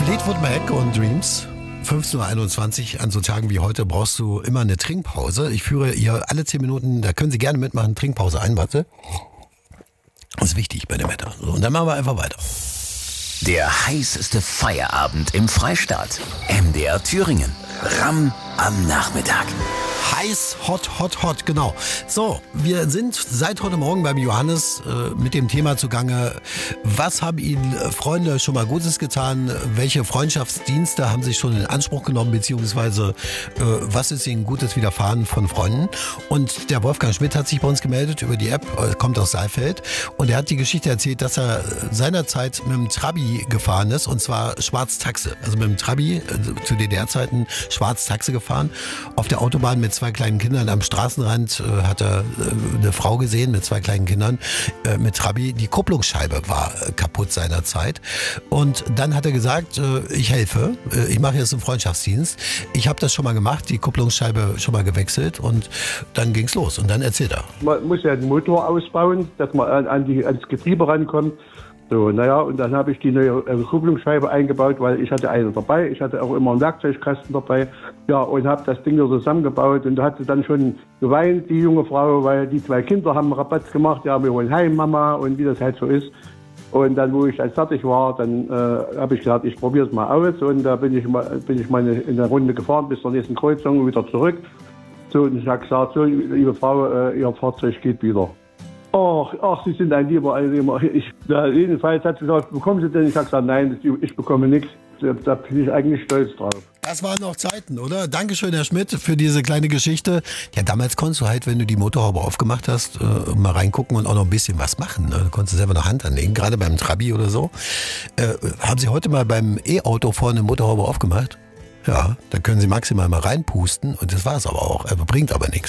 Fleetwood Mac und Dreams. 15:21 Uhr. An so Tagen wie heute brauchst du immer eine Trinkpause. Ich führe hier alle 10 Minuten, da können Sie gerne mitmachen, Trinkpause ein, warte. Das ist wichtig bei dem Wetter. So, und dann machen wir einfach weiter. Der heißeste Feierabend im Freistaat. MDR Thüringen. Ramm am Nachmittag. Heiß, hot, genau. So, wir sind seit heute Morgen beim Johannes mit dem Thema zugange. Was haben Ihnen Freunde schon mal Gutes getan? Welche Freundschaftsdienste haben Sie schon in Anspruch genommen? Beziehungsweise, was ist Ihnen Gutes widerfahren von Freunden? Und der Wolfgang Schmidt hat sich bei uns gemeldet über die App, kommt aus Saalfeld. Und er hat die Geschichte erzählt, dass er seinerzeit mit dem Trabi gefahren ist. Und zwar Schwarztaxe. Also mit dem Trabi, zu DDR-Zeiten, Schwarztaxe gefahren. Auf der Autobahn mit 2 kleinen Kindern am Straßenrand hat er eine Frau gesehen mit 2 kleinen Kindern mit Trabi. Die Kupplungsscheibe war kaputt seinerzeit. Und dann hat er gesagt, ich helfe, ich mache jetzt einen Freundschaftsdienst. Ich habe das schon mal gemacht, die Kupplungsscheibe schon mal gewechselt und dann ging's los. Und dann erzählt er. Man muss ja den Motor ausbauen, dass man ans Getriebe rankommt. So, naja, und dann habe ich die neue Kupplungsscheibe eingebaut, weil ich hatte eine dabei. Ich hatte auch immer einen Werkzeugkasten dabei. Ja, und habe das Ding so zusammengebaut. Und da hat sie dann schon geweint, die junge Frau, weil die 2 Kinder haben Rabatt gemacht. Ja, wir wollen heim, Mama, und wie das halt so ist. Und dann, wo ich dann fertig war, dann habe ich gesagt, ich probiere es mal aus. Und da bin ich mal in der Runde gefahren bis zur nächsten Kreuzung und wieder zurück. So, und ich habe gesagt, so, liebe Frau, Ihr Fahrzeug geht wieder. Ach, Sie sind ein lieber. Jedenfalls hat sie gesagt, bekommen Sie denn? Ich habe gesagt, nein, ich bekomme nichts. Da bin ich eigentlich stolz drauf. Das waren noch Zeiten, oder? Dankeschön, Herr Schmidt, für diese kleine Geschichte. Ja, damals konntest du halt, wenn du die Motorhaube aufgemacht hast, mal reingucken und auch noch ein bisschen was machen. Ne? Du konntest selber noch Hand anlegen, gerade beim Trabi oder so. Haben Sie heute mal beim E-Auto vorne eine Motorhaube aufgemacht? Ja, da können Sie maximal mal reinpusten und das war's aber auch. Bringt aber nichts.